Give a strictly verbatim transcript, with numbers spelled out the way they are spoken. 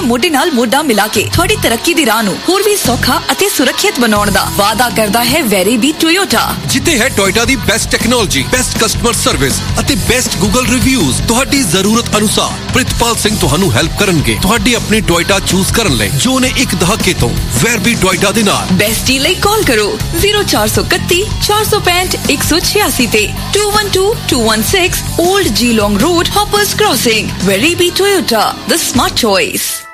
ਮੋਢੇ ਨਾਲ ਮੋਢਾ ਮਿਲਾ ਕੇ ਤੁਹਾਡੀ ਤਰੱਕੀ ਦੀ ਰਾਹ ਨੂੰ ਹੋਰ ਵੀ ਸੌਖਾ ਅਤੇ ਸੁਰੱਖਿਅਤ ਬਣਾਉਣ ਦਾ ਵਾਅਦਾ ਕਰਦਾ ਹੈ ਵੈਰੀਬੀ ਟੋਯੋਟਾ। ਜਿੱਥੇ ਹੈ ਟੋਯੋਟਾ ਦੀ best technology, best customer service ਅਤੇ ਬੈਸਟ ਗੂਗਲ ਰਿਵਿਊਜ਼। ਤੁਹਾਡੀ ਜ਼ਰੂਰਤ ਅਨੁਸਾਰ ਪ੍ਰਿਤਪਾਲ ਸਿੰਘ ਤੁਹਾਨੂੰ ਹੈਲਪ ਕਰਨਗੇ ਤੁਹਾਡੀ ਆਪਣੀ ਟੋਯੋਟਾ ਚੂਜ਼ ਕਰਨ ਲਈ, ਜੋ ਨੇ ਇੱਕ ਦਹਾਕੇ ਤੋਂ ਵੈਰਬੀ ਟੋਯੋਟਾ ਦੇ ਨਾਲ। ਬੈਸਟ ਡੀਲ ਲਈ ਕਾਲ ਕਰੋ zero four three one four five zero one six eight ਤੇ two one two two one six Old Geelong Road, Hoppers Crossing। Weribi Toyota, the smart choice।